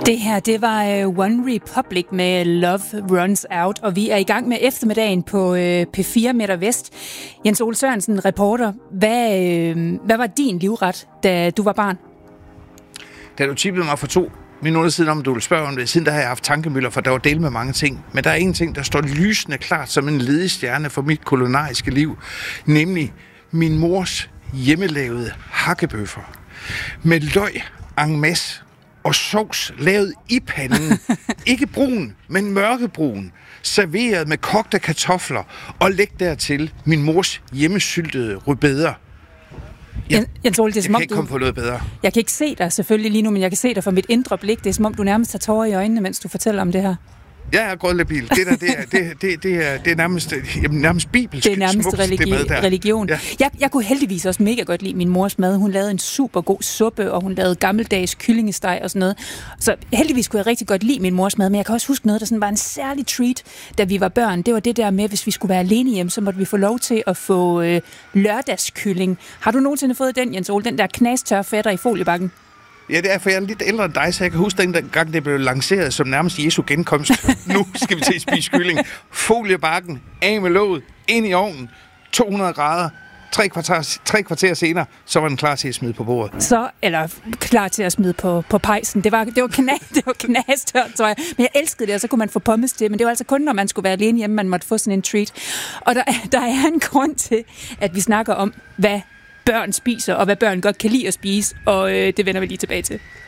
Det her, det var One Republic med Love Runs Out, og vi er i gang med eftermiddagen på P4 Midt Vest. Jens Ole Sørensen, reporter. Hvad var din livret, da du var barn? Da du tippede mig for 2 minutter siden, om du ville spørge om det, siden der har jeg haft tankemøller, for der var del med mange ting. Men der er en ting, der står lysende klart som en ledestjerne for mit kulinariske liv, nemlig min mors hjemmelavede hakkebøffer med løg en masse og sovs lavet i panden. Ikke brun, men mørkebrun. Serveret med kogte kartofler og læg dertil min mors hjemmesyltede rødbeder. Jens Ole, det er som jeg om kan ikke komme på noget bedre. Jeg kan ikke se dig selvfølgelig lige nu, men jeg kan se dig fra mit indre blik. Det er som om, du nærmest har tårer i øjnene, mens du fortæller om det her. Jeg er grønlabil. Det er nærmest bibelsk. Det er nærmest religion. Ja. Jeg kunne heldigvis også mega godt lide min mors mad. Hun lavede en super god suppe, og hun lavede gammeldags kyllingesteg og sådan noget. Så heldigvis kunne jeg rigtig godt lide min mors mad, men jeg kan også huske noget, der sådan var en særlig treat, da vi var børn. Det var det der med, hvis vi skulle være alene hjemme, så måtte vi få lov til at få lørdagskylling. Har du nogensinde fået den, Jens Ole? Den der knastørre fætter i foliebakken? Ja, det er, for jeg er lidt ældre end dig, så jeg kan huske den gang, det blev lanceret som nærmest Jesu genkomst. Nu skal vi til at spise kylling. Foliebakken, af med låget, ind i ovnen, 200 grader. 3 kvarter senere, så var den klar til at smide på bordet. Eller klar til at smide på pejsen. Det var knastørt, tror jeg. Men jeg elskede det, og så kunne man få pommes til. Men det var altså kun, når man skulle være alene hjemme, man måtte få sådan en treat. Og der er en grund til, at vi snakker om, hvad børn spiser, og hvad børn godt kan lide at spise, og det vender vi lige tilbage til.